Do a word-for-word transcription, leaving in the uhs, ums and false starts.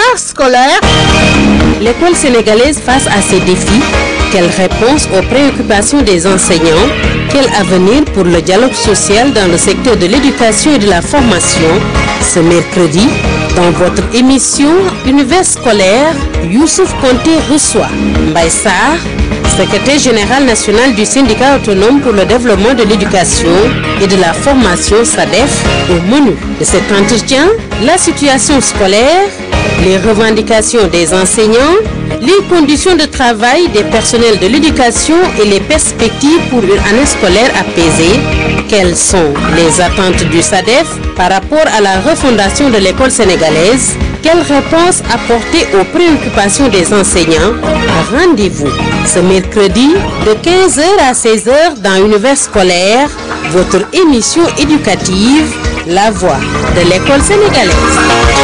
scolaire. L'école sénégalaise face à ces défis, quelle réponse aux préoccupations des enseignants? Quel avenir pour le dialogue social dans le secteur de l'éducation et de la formation? Ce mercredi, dans votre émission Univers scolaire, Youssouf Konté reçoit Mbaye Sarr, secrétaire général national du syndicat autonome pour le développement de l'éducation et de la formation SADEF. Au menu de cet entretien, la situation scolaire, les revendications des enseignants, les conditions de travail des personnels de l'éducation et les perspectives pour une année scolaire apaisée. Quelles sont les attentes du SADEF par rapport à la refondation de l'école sénégalaise? Quelle réponse apporter aux préoccupations des enseignants? Rendez-vous ce mercredi de quinze heures à seize heures dans Univers scolaire, votre émission éducative, La Voix de l'école sénégalaise.